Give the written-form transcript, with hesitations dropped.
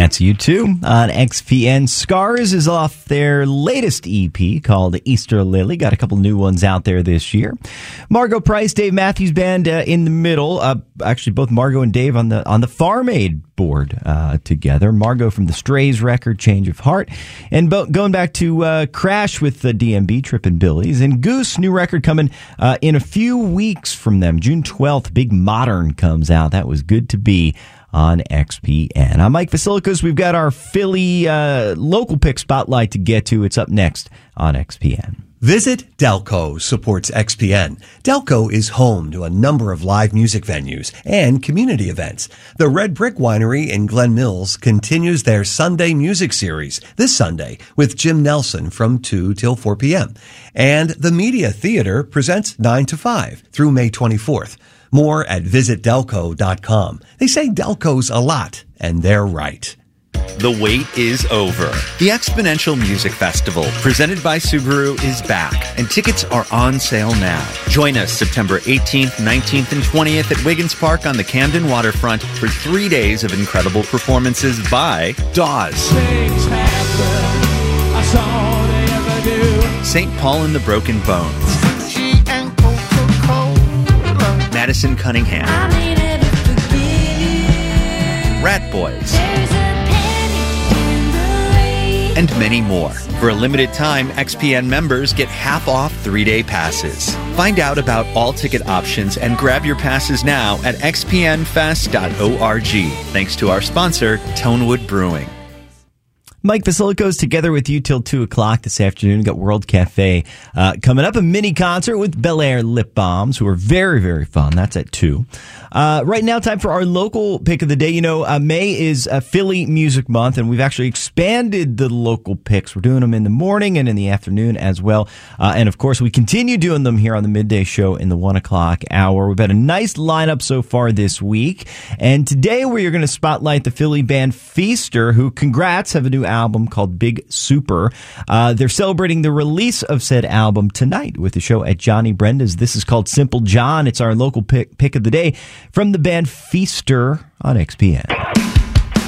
That's U2 on XPN. Scars is off their latest EP called Easter Lily. Got a couple new ones out there this year. Margo Price, Dave Matthews Band in the middle. Actually, both Margo and Dave on the Farm Aid board together. Margo from the Strays record, Change of Heart. And going back to Crash with the DMB, Trippin' Billies. And Goose, new record coming in a few weeks from them. June 12th, Big Modern comes out. That was good to be on XPN. I'm Mike Vasilikos. We've got our Philly local pick spotlight to get to. It's up next on XPN. Visit Delco supports XPN. Delco is home to a number of live music venues and community events. The Red Brick Winery in Glen Mills continues their Sunday music series this Sunday with Jim Nelson from 2 till 4 p.m. And the Media Theater presents 9 to 5 through May 24th. More at visitdelco.com. They say Delco's a lot, and they're right. The wait is over. The Exponential Music Festival, presented by Subaru, is back, and tickets are on sale now. Join us September 18th, 19th, and 20th at Wiggins Park on the Camden waterfront for 3 days of incredible performances by Dawes, St. Paul and the Broken Bones, Madison Cunningham, Rat Boys, and many more. For a limited time, XPN members get half off 3-day passes. Find out about all ticket options and grab your passes now at xpnfest.org. Thanks to our sponsor, Tonewood Brewing. Mike Vasilikos together with you till 2 o'clock this afternoon. Got World Cafe coming up, a mini concert with Bel Air Lip Balms, who are very, very fun. That's at 2. Right now, time for our local pick of the day. You know, May is Philly Music Month, and we've actually expanded the local picks. We're doing them in the morning and in the afternoon as well. And, of course, we continue doing them here on the midday show in the 1 o'clock hour. We've had a nice lineup so far this week. And today we are going to spotlight the Philly band Feaster, who, congrats, have a new album called Big Super. They're celebrating the release of said album tonight with the show at Johnny Brenda's. This is called Simple John. It's our local pick of the day from the band Feaster on XPN.